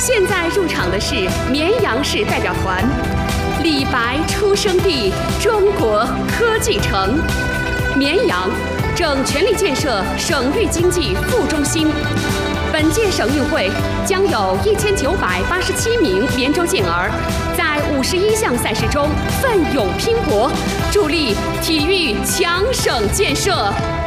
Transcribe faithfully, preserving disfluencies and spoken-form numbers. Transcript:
现在入场的是绵阳市代表团，李白出生地中国科技城，绵阳正全力建设省域经济副中心。本届省运会将有一千九百八十七名绵州健儿在五十一项赛事中奋勇拼搏，助力体育强省建设。